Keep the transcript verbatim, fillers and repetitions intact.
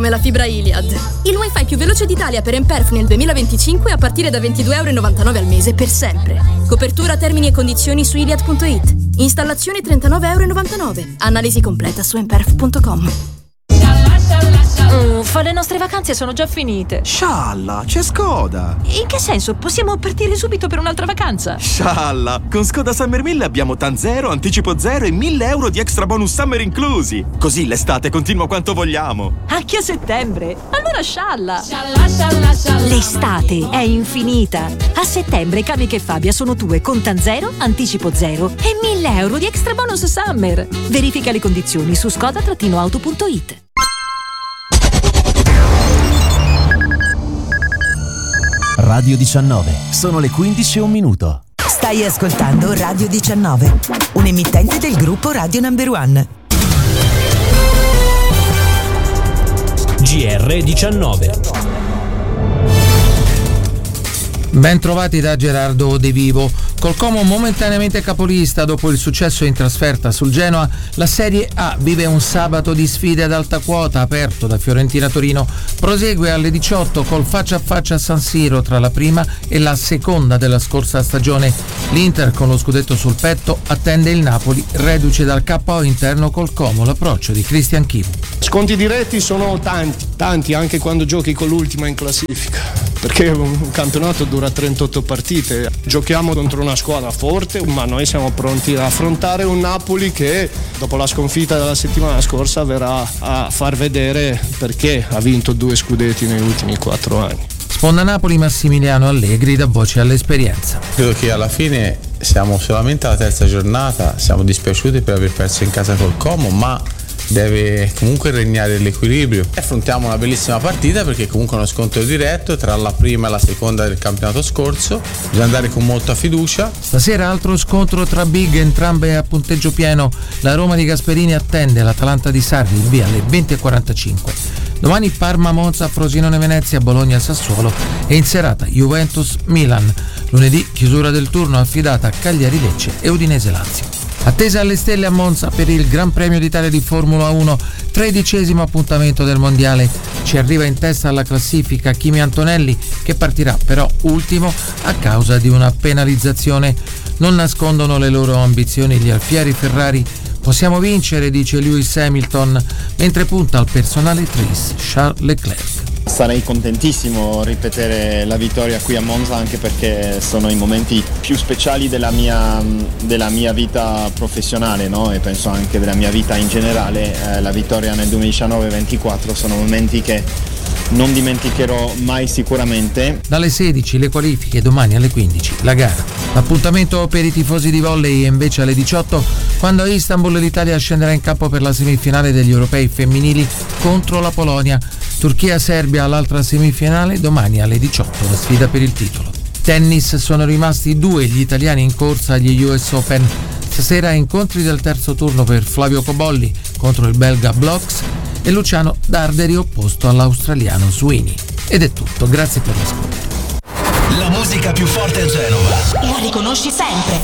Come la fibra Iliad. Il wifi più veloce d'Italia per Emperf nel duemilaventicinque a partire da ventidue virgola novantanove euro al mese per sempre. Copertura, termini e condizioni su iliad punto it. Installazione trentanove virgola novantanove euro. Analisi completa su emperf punto com. Uffa, le nostre vacanze sono già finite. Scialla, c'è Skoda. In che senso? Possiamo partire subito per un'altra vacanza? Scialla, con Skoda Summer mille abbiamo TAN zero, anticipo zero e mille euro di extra bonus summer inclusi. Così l'estate continua quanto vogliamo. Anche a settembre? Allora scialla. Scialla, scialla, scialla. L'estate è infinita. A settembre Kamiq e Fabia sono tue con TAN zero, anticipo zero e mille euro di extra bonus summer. Verifica le condizioni su skoda auto punto it. Radio diciannove, sono le quindici e un minuto. Stai ascoltando Radio diciannove, un emittente del gruppo Radio Number One. G R diciannove. Ben trovati da Gerardo De Vivo. Col Como momentaneamente capolista dopo il successo in trasferta sul Genoa, la Serie A vive un sabato di sfide ad alta quota aperto da Fiorentina-Torino. Prosegue alle diciotto col faccia a faccia a San Siro tra la prima e la seconda della scorsa stagione. L'Inter, con lo scudetto sul petto, attende il Napoli, reduce dal K O interno col Como. L'approccio di Cristian Chivu. Sconti diretti sono tanti, tanti anche quando giochi con l'ultima in classifica, perché un campionato dura trentotto partite. Giochiamo contro una squadra forte, ma noi siamo pronti ad affrontare un Napoli che dopo la sconfitta della settimana scorsa verrà a far vedere perché ha vinto due scudetti negli ultimi quattro anni. Sponda Napoli Massimiliano Allegri dà voce all'esperienza. Credo che alla fine siamo solamente alla terza giornata, siamo dispiaciuti per aver perso in casa col Como, ma deve comunque regnare l'equilibrio. Affrontiamo una bellissima partita perché comunque è uno scontro diretto tra la prima e la seconda del campionato scorso, bisogna andare con molta fiducia. Stasera altro scontro tra big, entrambe a punteggio pieno. La Roma di Gasperini attende l'Atalanta di Sarri, il via alle venti e quarantacinque. Domani Parma, Monza, Frosinone, Venezia, Bologna, Sassuolo e in serata Juventus, Milan. Lunedì chiusura del turno affidata a Cagliari, Lecce e Udinese, Lazio. Attesa alle stelle a Monza per il Gran Premio d'Italia di Formula uno, tredicesimo appuntamento del mondiale. Ci arriva in testa alla classifica Kimi Antonelli, che partirà però ultimo a causa di una penalizzazione. Non nascondono le loro ambizioni gli alfieri Ferrari. Possiamo vincere, dice Lewis Hamilton, mentre punta al personale tris Charles Leclerc. Sarei contentissimo ripetere la vittoria qui a Monza, anche perché sono i momenti più speciali della mia, della mia vita professionale, no? E penso anche della mia vita in generale. Eh, la vittoria nel duemiladiciannove ventiquattro sono momenti che non dimenticherò mai sicuramente. Dalle sedici le qualifiche, domani alle quindici la gara. L'appuntamento per i tifosi di volley è invece alle diciotto, quando a Istanbul l'Italia scenderà in campo per la semifinale degli europei femminili contro la Polonia. Turchia-Serbia all'altra semifinale, domani alle diciotto la sfida per il titolo. Tennis, sono rimasti due gli italiani in corsa agli U S Open. Stasera incontri del terzo turno per Flavio Cobolli contro il belga Bloks e Luciano Darderi opposto all'australiano Sweeney. Ed è tutto, grazie per l'ascolto. La musica più forte a Genova la riconosci sempre.